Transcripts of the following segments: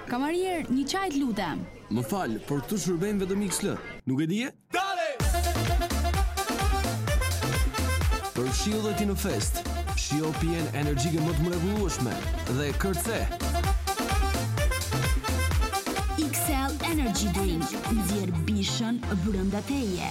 Kamarier, një çaj lutem. Më fal, por këtu shërbejmë vetëm XL. Nuk e dije? Dale! Për shiu dhe ti në fest, shio pijen energjike më të mrekullueshme dhe kërce. XL Energy Drink, nxjerr bishën brenda teje.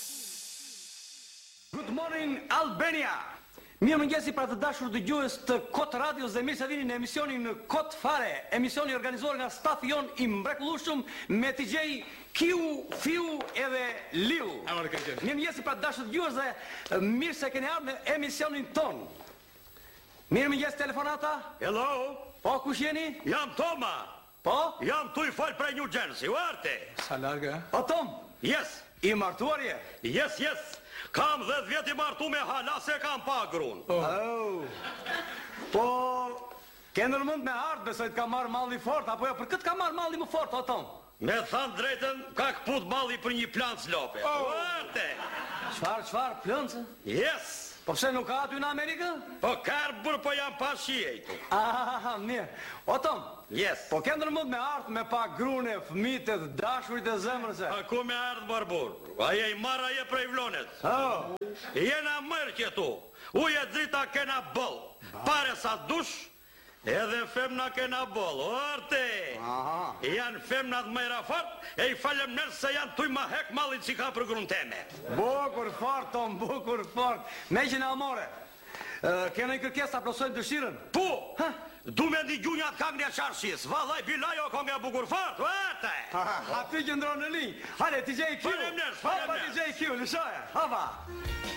Good morning Albania. Mirë mëngjesi pra të dashur dëgjues të Kot Radios dhe mirë se vini në emisionin në Kot Fare, emisioni organizuar nga stafi jon i mrekullueshëm me DJ Kiu, Fiu edhe Liu. Mirë mëngjesi pra të dashur dëgjues dhe mirë se keni ardhur në emisionin ton. Mirë mëngjes telefonata. Hello? Po kush jeni? Jam Toma. Po? Jam tu i fal prej New Jersey, arte. Sa larga? O Tom? Yes. I martuar je? Yes. Kam 10 vjet i martu me hala se kam pa grun. Po, ke ndërmend me ardh, besoj të ka marrë malli fort, apo jo, për këtë ka marrë malli më fort, o Tom? Me thanë drejtën, ka këput malli për një plancë lope. Arte. Çfarë, plëncë? Yes. Po pse nuk ka aty në Amerikë? Po karbur po jam pa shijejtu. Mirë. O Tom? Yes. Po ke ndërmend me ardh me pa grune, fëmijët e dashurit e zemrës e? A ku me ardh barbur? Aje i marra je prej vlonet. Jena mërë këtu. Uje drita kena bëll. Pare sa dush, edhe femna kena boll. Orte. Janë femnat më rafart, e i falem nërë se janë tuj ma hek mallit që ka për grunë teme. Bukur fort, Tom, bukur fort. Me që në amore. Kena i kërkes të aplosojnë dëshirën? Po, du me ndi gjunjat kang një qarësis. Vallaj, bilajo ko nga bukur fort, orte. Aty që ndronë në linjë. Hale, TJ Q. Falem nërë. Hapa TJ Q, lëshoja. Hapa.